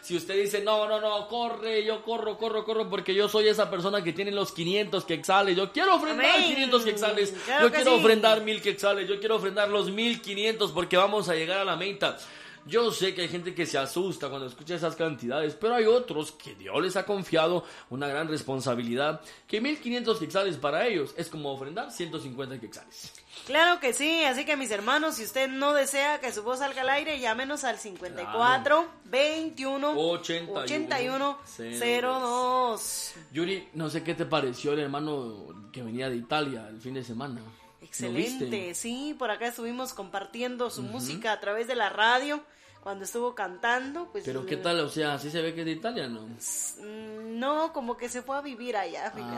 Si usted dice, no, corre, yo corro, porque yo soy esa persona que tiene los 500 quetzales, yo quiero ofrendar 500 quetzales, claro yo quiero sí. ofrendar 1000 quetzales, yo quiero ofrendar los 1500 porque vamos a llegar a la meta. Yo sé que hay gente que se asusta cuando escucha esas cantidades, pero hay otros que Dios les ha confiado una gran responsabilidad, que 1500 quetzales para ellos es como ofrendar 150 quetzales. Claro que sí, así que mis hermanos, si usted no desea que su voz salga al aire, llámenos al 54 21 81 02. Yuri, no sé qué te pareció el hermano que venía de Italia el fin de semana. Excelente, sí, por acá estuvimos compartiendo su música a través de la radio cuando estuvo cantando. Pues, pero qué tal, o sea, ¿sí se ve que es de Italia, no? No, como que se fue a vivir allá, fíjate.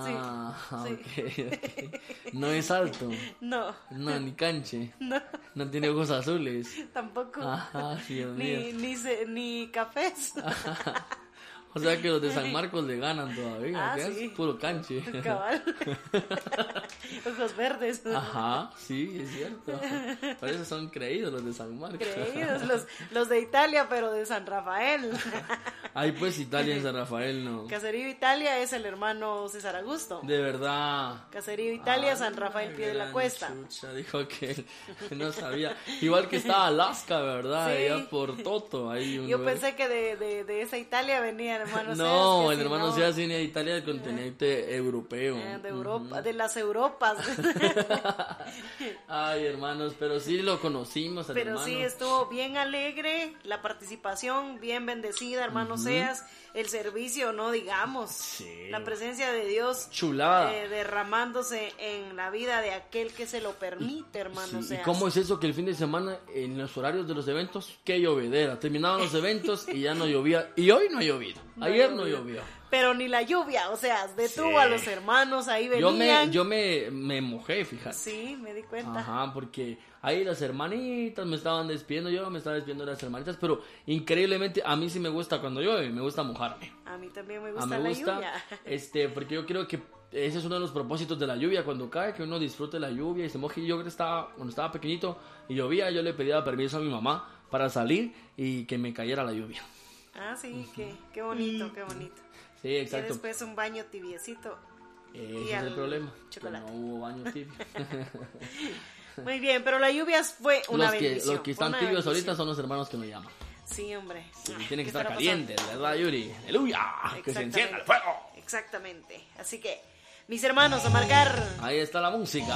Okay. No es alto. No, ni canche. no Tiene ojos azules. tampoco. Dios mío. Ni cafés. O sea que los de San Marcos le ganan todavía, ¿qué sí. es? Puro canche. Cabal. Ojos verdes. Ajá, sí, es cierto. Por eso son creídos los de San Marcos. Creídos, los de Italia, pero de San Rafael. Ay, pues Italia en San Rafael, no. Caserío Italia es el hermano César Augusto. De verdad. Caserío Italia, San Rafael Pie de la Cuesta. Chucha, dijo que no sabía. Igual que estaba Alaska, ¿verdad? Sí. Allá por Toto. Ahí Yo pensé que de esa Italia venía el hermano César. No, el hermano César viene de Italia, del continente europeo. De Europa, de las Europas. Ay, hermanos, pero sí lo conocimos, Pero hermano. sí, estuvo bien alegre, la participación bien bendecida, hermano Seas, el servicio, no digamos, Sí. la presencia de Dios Chulada. derramándose en la vida de aquel que se lo permite, hermano Sí, Seas. ¿y cómo es eso que el fin de semana, en los horarios de los eventos, qué llovedera? Terminaban los eventos y ya no llovía, y hoy no ha llovido, ayer no llovió. Pero ni la lluvia, o sea, detuvo a los hermanos, ahí venían. Yo me mojé, fíjate. Sí, me di cuenta. Ajá, porque ahí las hermanitas me estaban despidiendo, yo me estaba despidiendo de las hermanitas, pero increíblemente a mí sí me gusta cuando llueve, me gusta mojarme. A mí también me gusta la lluvia. Porque yo creo que ese es uno de los propósitos de la lluvia, cuando cae, que uno disfrute la lluvia y se moje. Yo cuando estaba pequeñito y llovía, yo le pedía permiso a mi mamá para salir y que me cayera la lluvia. Ah, sí, qué bonito, qué bonito. Sí, exacto. Y después un baño tibiecito. Ese es el problema, chocolate. que no hubo baño tibio. Muy bien, pero la lluvia fue una bendición. Los que están tibios ahorita son los hermanos que me llaman. Sí, hombre. Sí, tiene que estar caliente, ¿verdad, Yuri? ¡Aleluya! ¡Que se encienda el fuego! Exactamente. Así que, mis hermanos, a marcar. Ahí está la música.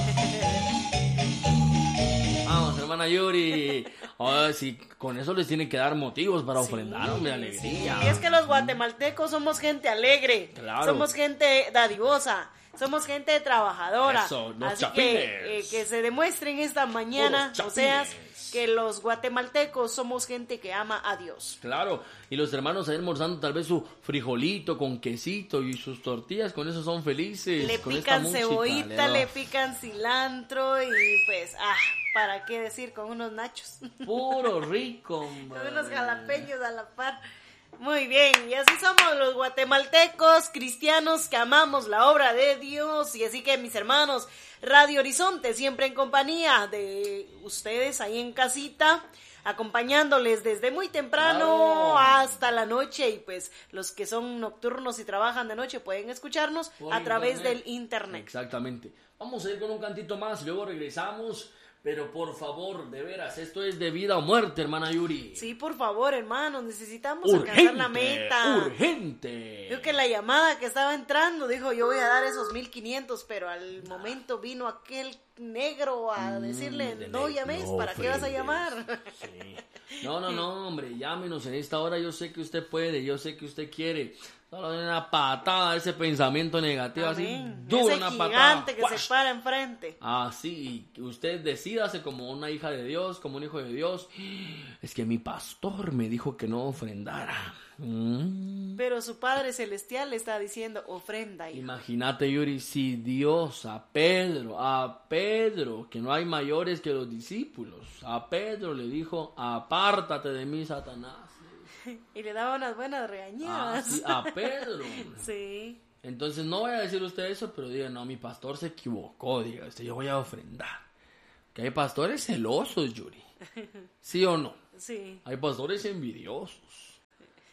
Vamos, hermana Yuri. Sí, con eso les tienen que dar motivos para ofrendar, hombre, alegría. Y es que los guatemaltecos somos gente alegre. Claro. Somos gente dadivosa. Somos gente trabajadora. Eso, los así chapines. que se demuestren esta mañana, o sea, que los guatemaltecos somos gente que ama a Dios. Claro, y los hermanos ahí almorzando tal vez su frijolito con quesito y sus tortillas, con eso son felices. Le con pican esta música, cebollita, le pican cilantro y pues, ¿para qué decir? Con unos nachos. Puro rico, hombre. Con unos jalapeños a la par. Muy bien, y así somos los guatemaltecos cristianos que amamos la obra de Dios. Y así que, mis hermanos, Radio Horizonte siempre en compañía de ustedes ahí en casita, acompañándoles desde muy temprano hasta la noche. Y pues los que son nocturnos y trabajan de noche pueden escucharnos a través del internet. Exactamente. Vamos a ir con un cantito más y luego regresamos. Pero por favor, de veras, esto es de vida o muerte, hermana Yuri. Sí, por favor, hermanos, necesitamos alcanzar la meta. ¡Urgente! Creo que la llamada que estaba entrando dijo, yo voy a dar esos 1500, pero al momento vino aquel negro a decirle, no llames, ¿para qué vas a llamar? Sí. No, hombre, llámenos en esta hora, yo sé que usted puede, yo sé que usted quiere. Solo una patada, ese pensamiento negativo, Amén. así duro, ese una gigante patada. que se para enfrente. Sí, y usted decídase como una hija de Dios, como un hijo de Dios. Es que mi pastor me dijo que no ofrendara. Pero su Padre Celestial le está diciendo, ofrenda. Hijo. Imagínate, Yuri, si Dios a Pedro, que no hay mayores que los discípulos, a Pedro le dijo, apártate de mí, Satanás. Y le daba unas buenas regañadas. Sí, a Pedro. Sí. Entonces no voy a decir usted eso, pero diga, no, mi pastor se equivocó, diga usted, yo voy a ofrendar. Que hay pastores celosos, Yuri. ¿Sí o no? Sí. Hay pastores envidiosos.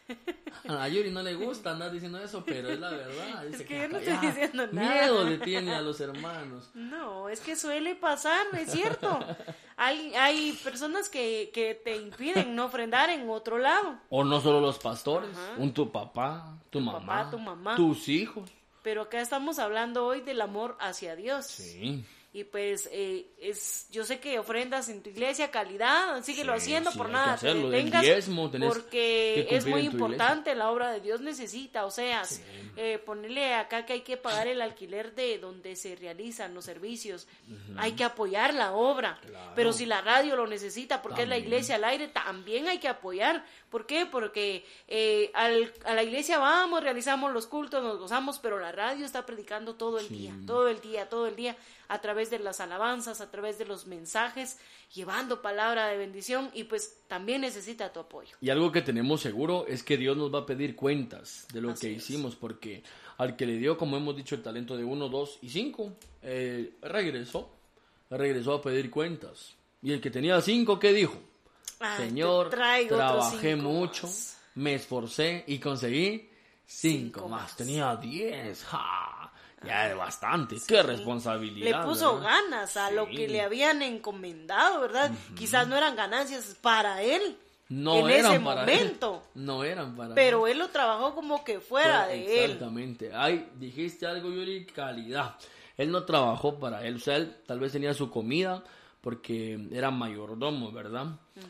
A Yuri no le gusta andar diciendo eso, pero es la verdad. Dice Es que yo no estoy ya, diciendo nada. miedo le tiene a los hermanos. No, es que suele pasar, es cierto. Hay personas que te impiden no ofrendar en otro lado. O no solo los pastores, Ajá. tu papá, tu mamá, tu mamá. tus hijos. Pero acá estamos hablando hoy del amor hacia Dios. Sí. Y pues yo sé que ofrendas en tu iglesia, calidad, síguelo haciendo, sí, por hay nada que hacerlo, te el detengas, diezmo tenés porque que es cumplir muy en tu importante, la obra de Dios necesita, o sea, Sí. ponerle acá que hay que pagar el alquiler de donde se realizan los servicios, hay que apoyar la obra, Claro. pero si la radio lo necesita, porque es la También. iglesia al aire, también hay que apoyar. ¿Por qué? Porque a la iglesia vamos, realizamos los cultos, nos gozamos, pero la radio está predicando todo el Sí. día, todo el día, a través de las alabanzas, a través de los mensajes, llevando palabra de bendición, y pues también necesita tu apoyo. Y algo que tenemos seguro es que Dios nos va a pedir cuentas de lo Así que es. hicimos, porque al que le dio, como hemos dicho, el talento de 1, 2 y 5, regresó a pedir cuentas. Y el que tenía 5, ¿qué dijo? Ay, Señor, te traigo otros trabajé 5 mucho, más. me esforcé y conseguí 5 5 más. más. Tenía 10, ¡ja! Ya es bastante, Sí. qué responsabilidad. Le puso ¿verdad? ganas a lo Sí. que le habían encomendado, ¿verdad? Quizás no eran ganancias para él No en eran ese para momento, él. No eran para pero él lo trabajó como que fuera de él. Exactamente. Ay, dijiste algo, Yuri, calidad. Él no trabajó para él, o sea, él tal vez tenía su comida porque era mayordomo, ¿verdad?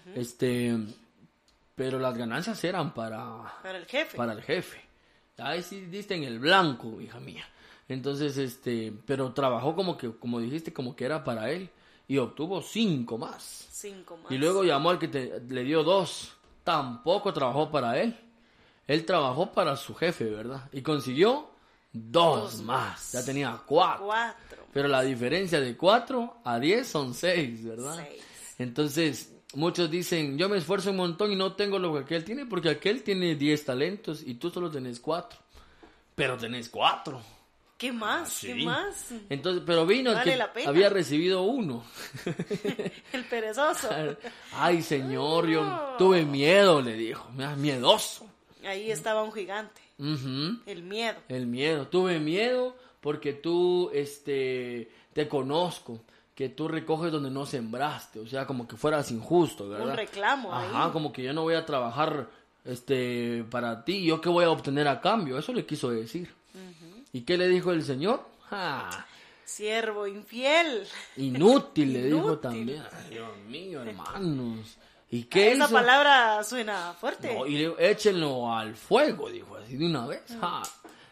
Pero las ganancias eran Para el jefe. para el jefe. Ahí sí diste en el blanco, hija mía. Entonces, pero trabajó como dijiste, como que era para él y obtuvo 5 más. 5 más. Y luego llamó al que le dio 2. Tampoco trabajó para él. Él trabajó para su jefe, ¿verdad? Y consiguió 2 más. Ya tenía 4. 4. Pero la diferencia de 4 a 10 son 6, ¿verdad? 6. Entonces, muchos dicen, yo me esfuerzo un montón y no tengo lo que aquel tiene, porque aquel tiene 10 talentos y tú solo tenés 4. Pero tenés 4. ¿Qué más? Sí. ¿Qué más? Entonces, pero vino el Vale que la pena. había recibido 1. El perezoso. Ay, señor, yo tuve miedo, le dijo. Miedoso. Ahí estaba un gigante. Ujú. El miedo. El miedo. Tuve miedo porque tú, te conozco. Que tú recoges donde no sembraste. O sea, como que fueras injusto, ¿verdad? Un reclamo ahí. Ajá, como que yo no voy a trabajar, para ti. ¿Yo qué voy a obtener a cambio? Eso le quiso decir. ¿Y qué le dijo el Señor? ¡Ja! Siervo infiel. Inútil, le dijo Inútil. también. Ay, Dios mío, hermanos. ¿Y qué Esa hizo? palabra suena fuerte. No, y échenlo al fuego, dijo así de una vez. ¡Ja!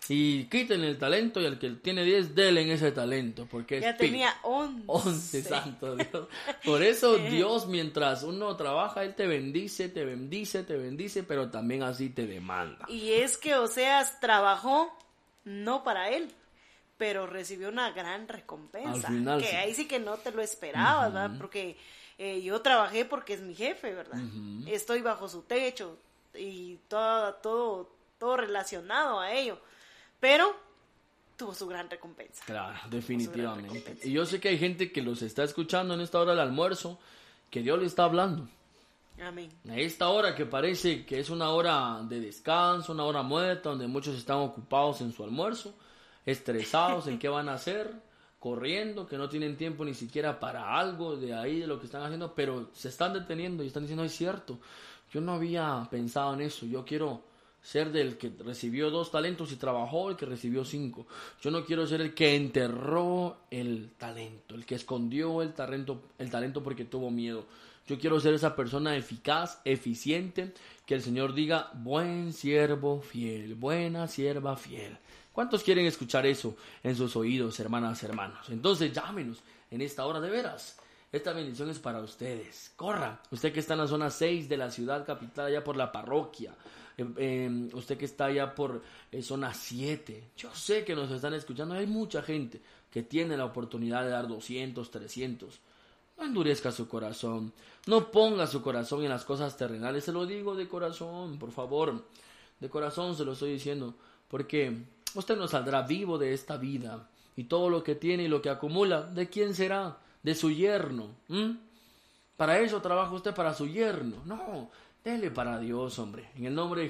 Y quiten el talento y al que tiene 10, denle en ese talento. Porque es Ya tenía 11. 11, santo Dios. Por eso Dios, mientras uno trabaja, Él te bendice, te bendice, te bendice, pero también así te demanda. Y es que Oseas trabajó no para él, pero recibió una gran recompensa. Al final, que sí. ahí sí que no te lo esperabas, ¿verdad? Porque yo trabajé porque es mi jefe, ¿verdad? Estoy bajo su techo y todo relacionado a ello. Pero tuvo su gran recompensa. Claro, definitivamente. recompensa. Y yo sé que hay gente que los está escuchando en esta hora del almuerzo, que Dios le está hablando. Amén. A esta hora que parece que es una hora de descanso, una hora muerta, donde muchos están ocupados en su almuerzo, estresados en qué van a hacer, corriendo, que no tienen tiempo ni siquiera para algo de ahí, de lo que están haciendo, pero se están deteniendo y están diciendo, es cierto, yo no había pensado en eso, yo quiero ser del que recibió 2 talentos y trabajó, el que recibió 5. Yo no quiero ser el que enterró el talento, el que escondió el talento porque tuvo miedo. Yo quiero ser esa persona eficaz, eficiente, que el Señor diga, buen siervo fiel, buena sierva fiel. ¿Cuántos quieren escuchar eso en sus oídos, hermanas, hermanos? Entonces llámenos en esta hora de veras. Esta bendición es para ustedes. Corra. Usted que está en la zona 6 de la ciudad capital, allá por la parroquia. Usted que está allá por zona 7. Yo sé que nos están escuchando. Hay mucha gente que tiene la oportunidad de dar 200, 300. No endurezca su corazón. No ponga su corazón en las cosas terrenales. Se lo digo de corazón, por favor. De corazón se lo estoy diciendo. Porque usted no saldrá vivo de esta vida. Y todo lo que tiene y lo que acumula, ¿de quién será? De su yerno. Para eso trabaja usted, para su yerno. No, dele para Dios, hombre. En el nombre de